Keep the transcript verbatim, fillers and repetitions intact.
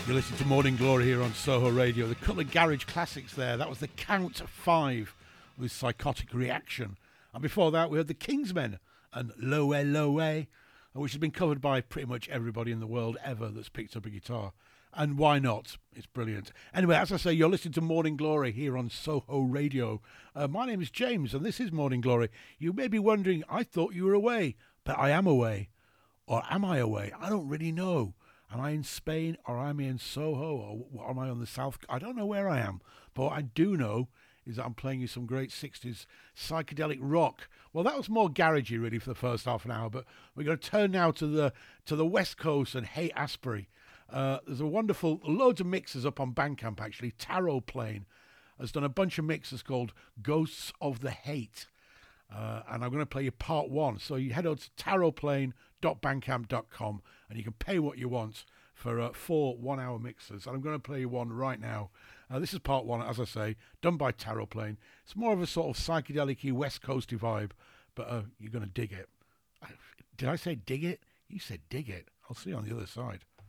You're listening to Morning Glory here on Soho Radio. The couple of garage classics there. That was the Count Five with Psychotic Reaction. And before that, we had the Kingsmen and Lowe Lowe, which has been covered by pretty much everybody in the world ever that's picked up a guitar. And why not? It's brilliant. Anyway, as I say, you're listening to Morning Glory here on Soho Radio. Uh, my name is James, and this is Morning Glory. You may be wondering, I thought you were away, but I am away. Or am I away? I don't really know. Am I in Spain, or am I in Soho, or am I on the south? I don't know where I am, but what I do know is that I'm playing you some great sixties psychedelic rock. Well, that was more garagey, really, for the first half an hour, but we're going to turn now to the to the West Coast and Haight Asbury. Uh, there's a wonderful, loads of mixes up on Bandcamp, actually. Taro Plane has done a bunch of mixes called Ghosts of the Hate. Uh, and I'm going to play you part one. So you head over to taro plane dot bandcamp dot com and you can pay what you want for uh, four one-hour mixes. And I'm going to play you one right now. Uh, this is part one, as I say, done by Taro Plane. It's more of a sort of psychedelic-y, West Coasty vibe, but uh, you're going to dig it. Did I say dig it? You said dig it. I'll see you on the other side.